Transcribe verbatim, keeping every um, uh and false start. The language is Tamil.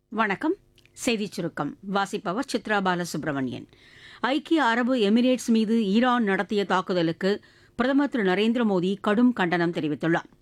வணக்கம். செய்திச் சுருக்கம் வாசிப்பவர் சித்ரா பாலசுப்ரமணியன். ஐக்கிய அரபு எமிரேட்ஸ் மீது ஈரான் நடத்திய தாக்குதலுக்கு பிரதமர் திரு நரேந்திர மோடி கடும் கண்டனம் தெரிவித்துள்ளார்.